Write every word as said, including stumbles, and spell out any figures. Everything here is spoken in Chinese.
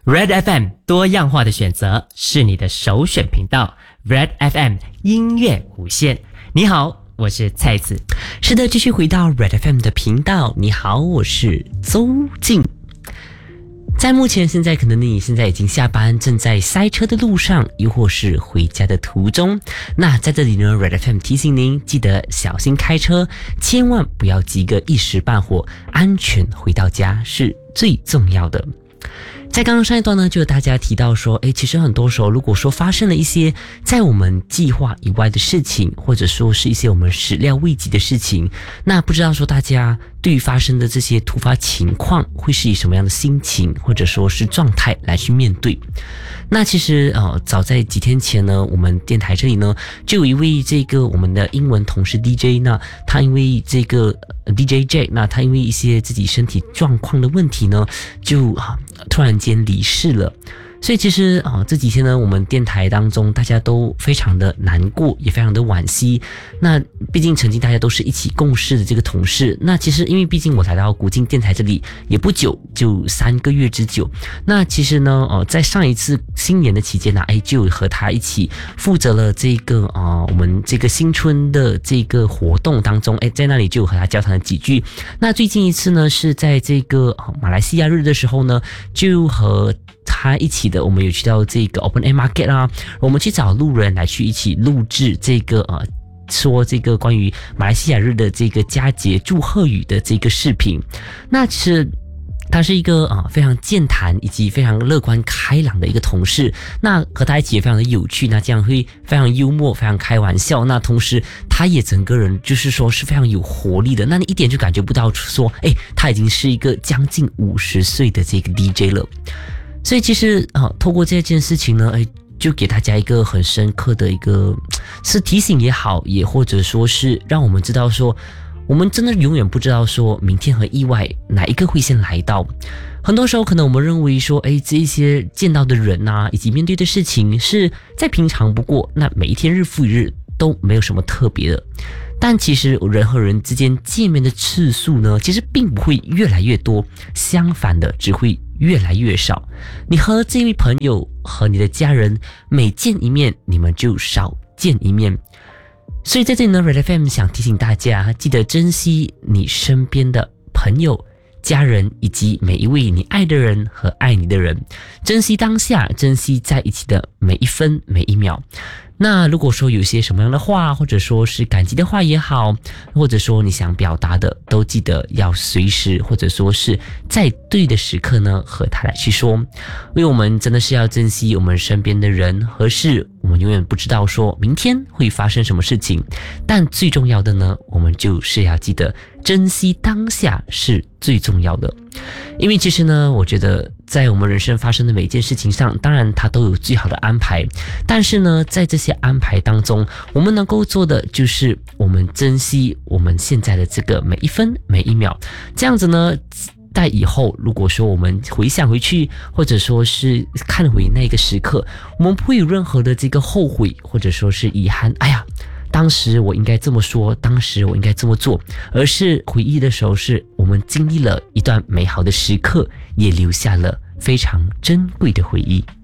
Red F M 多样化的选择是你的首选频道 Red F M 音乐无限。你好，我是蔡子。 是的，继续回到 Red F M 的频道。你好，我是周静。在目前现在可能你现在已经下班，正在塞车的路上，又或是回家的途中。那在这里呢 Red F M 提醒您，记得小心开车，千万不要急个一时半会，安全回到家是最重要的。在刚刚上一段呢，就有大家提到说，诶，其实很多时候如果说发生了一些在我们计划以外的事情，或者说是一些我们始料未及的事情，那不知道说大家对于发生的这些突发情况会是以什么样的心情或者说是状态来去面对。那其实呃，早在几天前呢，我们电台这里呢就有一位这个我们的英文同事 D J， 那他因为这个 D J J， 那他因为一些自己身体状况的问题呢，就啊突然间离世了。所以其实啊，这几天呢，我们电台当中大家都非常的难过，也非常的惋惜。那毕竟曾经大家都是一起共事的这个同事，那其实因为毕竟我来到古今电台这里也不久，就三个月之久。那其实呢，呃，在上一次新年的期间呢，哎，就和他一起负责了这个啊、呃，我们这个新春的这个活动当中，哎，在那里就和他交谈了几句。那最近一次呢，是在这个、呃、马来西亚日的时候呢，就和他一起的，我们有去到这个 Open Air Market 啊，我们去找路人来去一起录制这个呃，说这个关于马来西亚日的这个佳节祝贺语的这个视频。那其实他是一个啊、呃、非常健谈以及非常乐观开朗的一个同事，那和他一起也非常的有趣，那这样会非常幽默，非常开玩笑。那同时他也整个人就是说是非常有活力的，那你一点就感觉不到说，诶，他已经是一个将近五十岁的这个 D J 了。所以其实啊，透过这件事情呢，哎，就给大家一个很深刻的一个是提醒也好，也或者说是让我们知道说，我们真的永远不知道说明天和意外哪一个会先来到。很多时候可能我们认为说，哎，这一些见到的人啊，以及面对的事情是再平常不过，那每一天日复一日都没有什么特别的。但其实人和人之间见面的次数呢，其实并不会越来越多，相反的只会越来越少。你和这位朋友和你的家人每见一面，你们就少见一面。所以在这里呢 Red F M 想提醒大家，记得珍惜你身边的朋友、家人以及每一位你爱的人和爱你的人，珍惜当下，珍惜在一起的每一分每一秒。那如果说有些什么样的话，或者说是感激的话也好，或者说你想表达的，都记得要随时或者说是在对的时刻呢和他来去说。因为我们真的是要珍惜我们身边的人和事，我们永远不知道说明天会发生什么事情，但最重要的呢，我们就是要记得珍惜当下是最重要的。因为其实呢，我觉得在我们人生发生的每一件事情上，当然它都有最好的安排，但是呢，在这些安排当中，我们能够做的就是我们珍惜我们现在的这个每一分每一秒。这样子呢，在以后如果说我们回想回去，或者说是看回那个时刻，我们不会有任何的这个后悔，或者说是遗憾，哎呀，当时我应该这么说，当时我应该这么做，而是回忆的时候是我们经历了一段美好的时刻，也留下了非常珍贵的回忆。